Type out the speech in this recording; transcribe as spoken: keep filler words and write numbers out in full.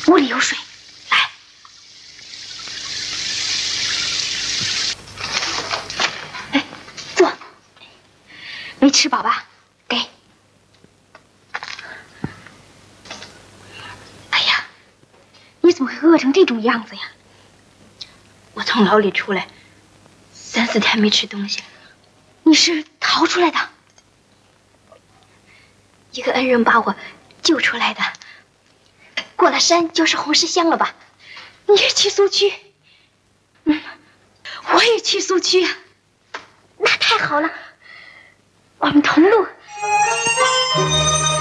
屋里有水，来。哎，坐。没吃饱吧？给。哎呀，你怎么会饿成这种样子呀？ 我从牢里出来，三四天没吃东西。 你是逃出来的？ 一个恩人把我救出来的。 过了山就是红石乡了吧？你也去苏区？嗯，我也去苏区呀、啊。那太好了，我们同路。